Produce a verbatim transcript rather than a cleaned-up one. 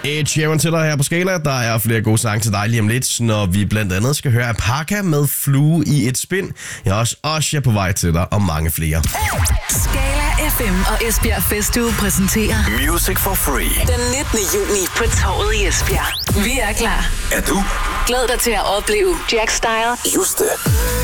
Ed Sheeran til dig her på Skala. Der er flere gode sange til dig lige om lidt, når vi blandt andet skal høre Parka med Flue i et spind. Jeg er også Osha på vej til dig og mange flere. Skala F M og Esbjerg Festuge præsenterer Music for Free den nittende juni på Torvet i Esbjerg. Vi er klar. Er du? Glæd dig til at opleve Jack Style, Juste